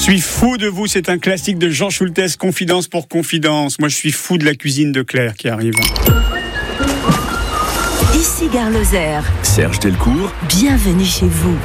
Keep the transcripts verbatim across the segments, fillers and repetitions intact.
suis fou de vous, c'est un classique de Jean Schultes, Confidence pour Confidence. Moi, je suis fou de la cuisine de Claire qui arrive. Ici Gare Lozère. Serge Delcourt. Bienvenue chez vous.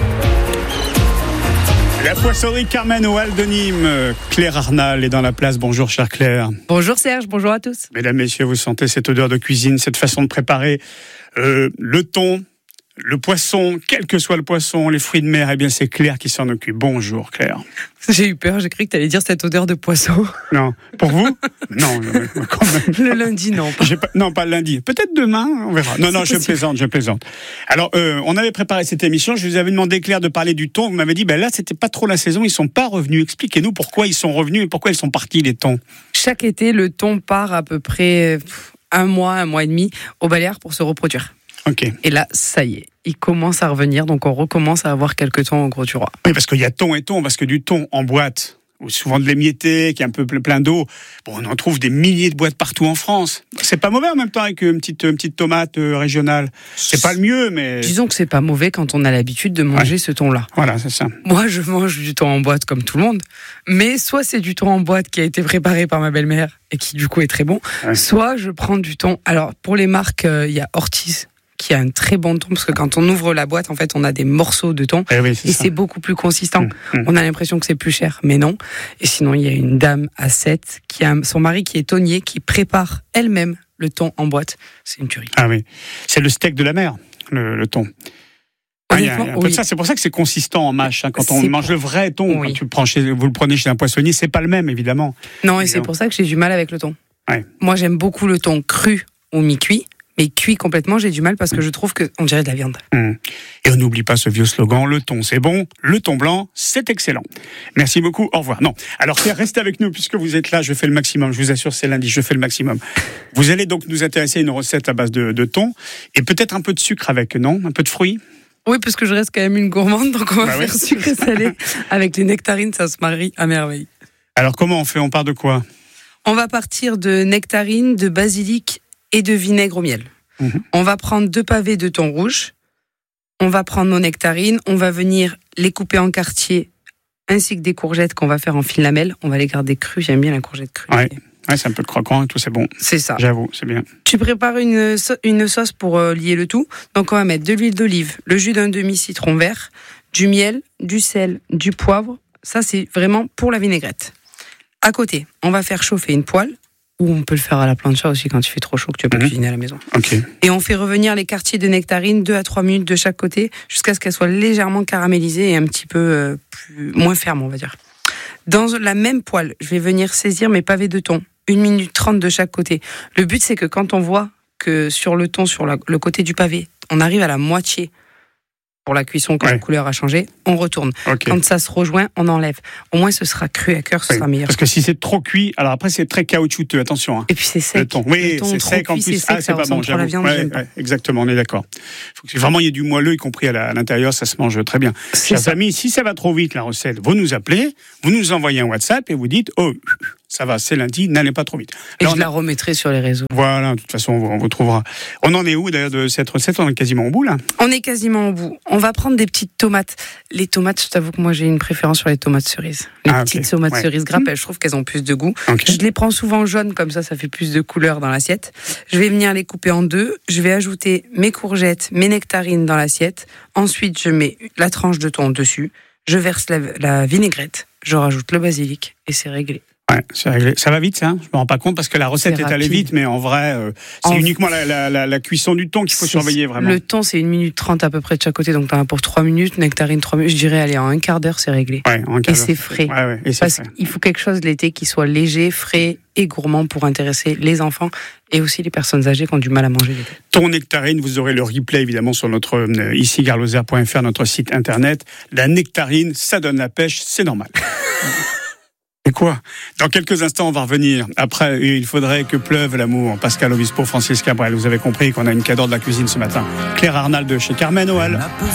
La poissonnerie Carmen au Hall de Nîmes. Claire Arnal est dans la place. Bonjour, chère Claire. Bonjour Serge, bonjour à tous. Mesdames, messieurs, vous sentez cette odeur de cuisine, cette façon de préparer euh, le thon, le poisson, quel que soit le poisson, les fruits de mer. Eh bien, c'est Claire qui s'en occupe. Bonjour, Claire. J'ai eu peur, j'ai cru que tu allais dire cette odeur de poisson. Non, pour vous ? Non, quand même. Le lundi, non. Pas. Pas, non, pas le lundi. Peut-être demain, on verra. Non, non, je plaisante, je plaisante. Alors, euh, on avait préparé cette émission. Je vous avais demandé, Claire, de parler du thon. Vous m'avez dit, ben là, c'était pas trop la saison. Ils sont pas revenus. Expliquez-nous pourquoi ils sont revenus et pourquoi ils sont partis, les thons. Chaque été, le thon part à peu près un mois, un mois et demi au Baléares pour se reproduire. Ok. Et là, ça y est, il commence à revenir, donc on recommence à avoir quelques thons au Gros du Roi. Oui, parce qu'il y a thon et thon, parce que du thon en boîte, ou souvent de l'émietté, qui est un peu plein d'eau, bon, on en trouve des milliers de boîtes partout en France. C'est pas mauvais en même temps avec une petite, une petite tomate régionale. C'est pas le mieux, mais... Disons que c'est pas mauvais quand on a l'habitude de manger ouais. ce thon-là. Voilà, c'est ça. Moi, je mange du thon en boîte comme tout le monde, mais soit c'est du thon en boîte qui a été préparé par ma belle-mère et qui du coup est très bon, ouais. soit je prends du thon... Alors, pour les marques, il euh, y a Ortiz, qui a un très bon thon, parce que quand on ouvre la boîte, en fait, on a des morceaux de thon, eh oui, c'est et ça. c'est beaucoup plus consistant. Mmh, mmh. On a l'impression que c'est plus cher, mais non. Et sinon, il y a une dame à Sète, qui a son mari qui est thonier, qui prépare elle-même le thon en boîte. C'est une tuerie. Ah oui, c'est le steak de la mer, le, le thon. Ah, il y a un peu oui. de ça. C'est pour ça que c'est consistant en mâche. Hein, quand on c'est mange pour... le vrai thon, oui. quand tu le prends chez, vous le prenez chez un poissonnier, c'est pas le même, évidemment. Non, et évidemment. c'est pour ça que j'ai du mal avec le thon. Ouais. Moi, j'aime beaucoup le thon cru ou mi-cuit. Mais cuit complètement, j'ai du mal parce que je trouve qu'on dirait de la viande. Mmh. Et on n'oublie pas ce vieux slogan, le thon c'est bon, le thon blanc c'est excellent. Merci beaucoup, au revoir. Non, alors Claire, restez avec nous puisque vous êtes là, je fais le maximum, je vous assure c'est lundi, je fais le maximum. Vous allez donc nous intéresser à une recette à base de, de thon et peut-être un peu de sucre avec, non ? Un peu de fruits ? Oui, parce que je reste quand même une gourmande, donc on va bah faire oui. sucre et salé. Avec les nectarines, ça se marie à merveille. Alors comment on fait ? On part de quoi ? On va partir de nectarines, de basilic et de vinaigre au miel. Mmh. On va prendre deux pavés de thon rouge, on va prendre nos nectarines, on va venir les couper en quartiers, ainsi que des courgettes qu'on va faire en fines lamelles. On va les garder crues, j'aime bien la courgette crue. Ouais, ouais c'est un peu croquant et tout, c'est bon. C'est ça. J'avoue, c'est bien. Tu prépares une, so- une sauce pour euh, lier le tout. Donc on va mettre de l'huile d'olive, le jus d'un demi-citron vert, du miel, du sel, du poivre. Ça, c'est vraiment pour la vinaigrette. À côté, on va faire chauffer une poêle. Ou on peut le faire à la plancha aussi quand il fait trop chaud que tu vas pas mmh. cuisiner à la maison. Okay. Et on fait revenir les quartiers de nectarines deux à trois minutes de chaque côté jusqu'à ce qu'elles soient légèrement caramélisées et un petit peu euh, plus, moins fermes, on va dire. Dans la même poêle, je vais venir saisir mes pavés de thon, une minute trente de chaque côté. Le but, c'est que quand on voit que sur le thon, sur la, le côté du pavé, on arrive à la moitié pour la cuisson, quand ouais. la couleur a changé, on retourne. Okay. Quand ça se rejoint, on enlève. Au moins, ce sera cru à cœur, ce oui, sera meilleur. Parce que si c'est trop cuit, alors après, c'est très caoutchouteux, attention. Hein. Et puis c'est sec. Le thon. Oui, le thon c'est sec en plus. C'est sec, ah, c'est pas bon, j'avoue. La viande, ouais, ouais, exactement, on est d'accord. Il faut que vraiment il y ait du moelleux, y compris à, la, à l'intérieur, ça se mange très bien. C'est Chers ça. amis, si ça va trop vite, la recette, vous nous appelez, vous nous envoyez un WhatsApp et vous dites, oh, ça va, c'est lundi, n'allez pas trop vite. Et Là, je a... la remettrai sur les réseaux. Voilà, de toute façon, on vous, on vous trouvera. On en est où d'ailleurs de cette recette ? On est quasiment au bout là ? On est quasiment au bout. On va prendre des petites tomates. Les tomates, je t'avoue que moi j'ai une préférence sur les tomates cerises. Les ah, petites okay. tomates ouais. cerises grappes, mmh. je trouve qu'elles ont plus de goût. Okay. Je les prends souvent jaunes, comme ça, ça fait plus de couleur dans l'assiette. Je vais venir les couper en deux. Je vais ajouter mes courgettes, mes nectarines dans l'assiette. Ensuite, je mets la tranche de thon dessus. Je verse la, la vinaigrette. Je rajoute le basilic et c'est réglé. Ouais, c'est réglé. Ça va vite, ça. Je me rends pas compte parce que la recette est, est allée vite, mais en vrai, euh, c'est en uniquement la, la, la, la cuisson du thon qu'il faut surveiller vraiment. Le thon, c'est une minute trente à peu près de chaque côté, donc t'en as pour trois minutes. Nectarine, trois minutes. Je dirais, allez, en un quart d'heure, c'est réglé. Ouais, en un quart et d'heure. c'est frais. Ouais, ouais, et c'est parce frais. qu'il faut quelque chose l'été qui soit léger, frais et gourmand pour intéresser les enfants et aussi les personnes âgées qui ont du mal à manger l'été. Thon nectarine, vous aurez le replay évidemment sur notre euh, ici gare lozère point f r, notre site internet. La nectarine, ça donne la pêche, c'est normal. Et quoi ? Dans quelques instants, on va revenir. Après, il faudrait que pleuve l'amour. Pascal Obispo, Francis Cabrel. Vous avez compris qu'on a une cadre de la cuisine ce matin. Claire Arnal de chez Carmen au Hall.